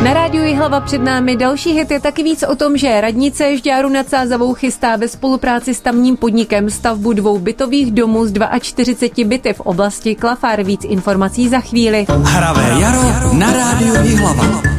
Na rádiu Jihlava před námi další hit je taky víc o tom, že radnice Žďáru nad Sázavou chystá ve spolupráci s tamním podnikem stavbu 2 bytových domů z 42 byty v oblasti Klafár. Víc informací za chvíli. Hravé jaro na rádiu Jihlava.